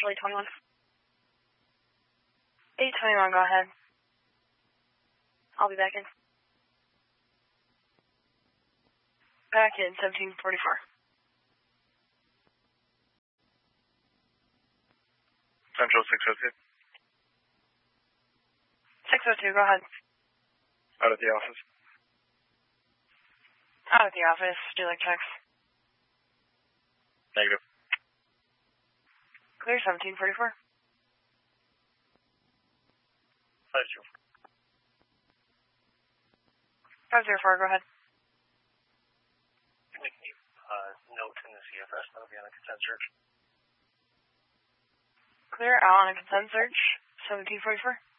Charlie 21. 821, go ahead. I'll be back in. Back in 1744. Central 602. 602, go ahead. Out at the office. Out at the office. Do you like text? Negative. Clear 1744. 504, go ahead. Can we keep note in the CFS that'll be on a consent search? Clear out on a consent search, 1744.